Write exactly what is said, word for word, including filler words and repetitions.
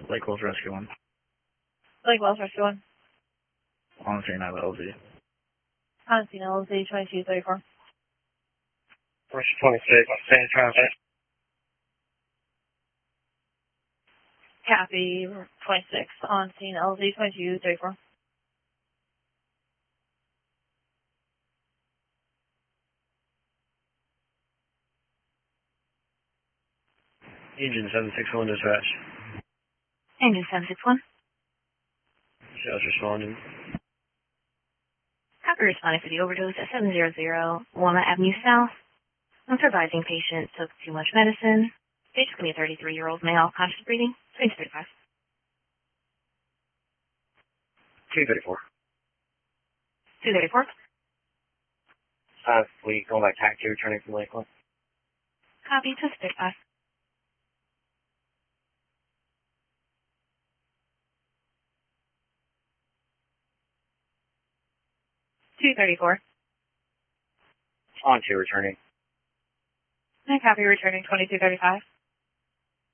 Lake Wells Rescue one. Lake Wells Rescue one. On scene, I have L Z. On scene, L Z twenty-two thirty-four. First twenty-six, same traffic. Copy, twenty-six, on scene, L Z twenty-two thirty-four. Engine seven six one dispatch. Engine seven six one. Just responding. Copy, responding for the overdose at seven hundred Walnut Avenue South. I'm advising patient took too much medicine. Basically a thirty-three-year-old male, conscious breathing, twenty thirty-five. two thirty-four. two thirty-four. Uh, we going back taxi returning from Lakeland. Copy, two thirty-five. two thirty-four. On to returning. And copy returning twenty-two thirty-five.